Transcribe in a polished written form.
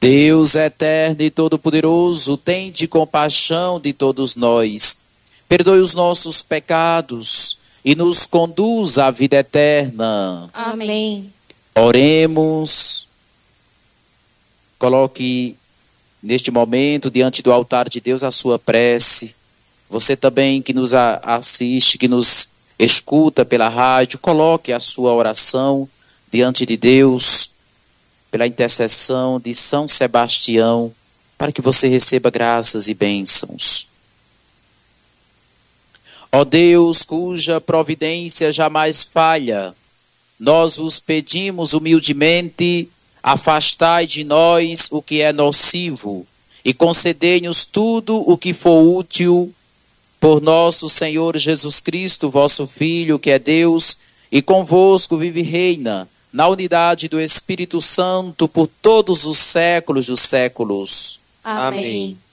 Deus eterno e todo-poderoso, tende compaixão de todos nós. Perdoe os nossos pecados e nos conduz à vida eterna. Amém. Oremos. Coloque neste momento diante do altar de Deus a sua prece. Você também que nos assiste, que nos escuta pela rádio, coloque a sua oração diante de Deus, pela intercessão de São Sebastião, para que você receba graças e bênçãos. Ó Deus, cuja providência jamais falha, nós vos pedimos humildemente, afastai de nós o que é nocivo e concedei-nos tudo o que for útil por nosso Senhor Jesus Cristo, vosso Filho, que é Deus, e convosco vive e reina na unidade do Espírito Santo por todos os séculos dos séculos. Amém.